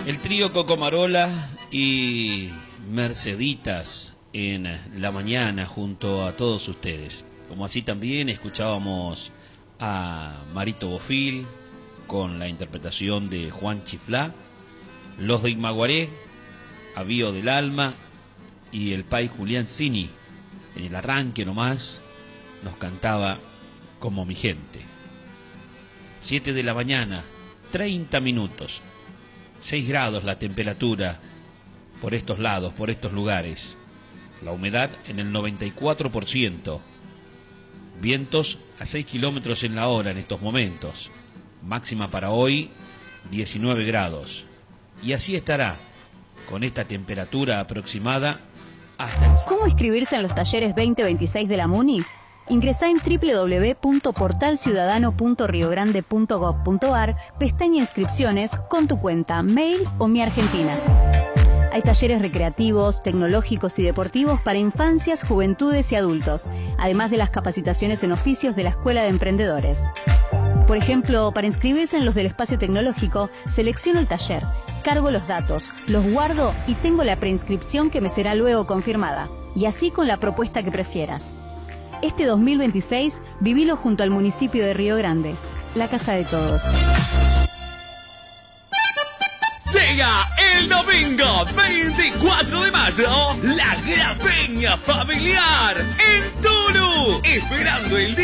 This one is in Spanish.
El trío Cocomarola y Merceditas en la mañana junto a todos ustedes. Como así también escuchábamos a Marito Bofil con la interpretación de Juan Chiflá, los de Imaguaré, Avío del Alma y el Pai Julián Cini. En el arranque nomás nos cantaba Como mi gente. 7 de la mañana, 30 minutos. 6 grados la temperatura por estos lados, por estos lugares. La humedad en el 94%. Vientos a 6 kilómetros en la hora en estos momentos. Máxima para hoy, 19 grados. Y así estará, con esta temperatura aproximada hasta el... ¿Cómo inscribirse en los talleres 2026 de la MUNI? Ingresá en www.portalciudadano.riogrande.gov.ar, pestaña Inscripciones, con tu cuenta, mail o Mi Argentina. Hay talleres recreativos, tecnológicos y deportivos para infancias, juventudes y adultos, además de las capacitaciones en oficios de la Escuela de Emprendedores. Por ejemplo, para inscribirse en los del espacio tecnológico, selecciono el taller, cargo los datos, los guardo y tengo la preinscripción que me será luego confirmada. Y así con la propuesta que prefieras. Este 2026, vivilo junto al municipio de Río Grande, la casa de todos. Llega el domingo 24 de mayo, la Gran Peña Familiar en Turu, esperando el día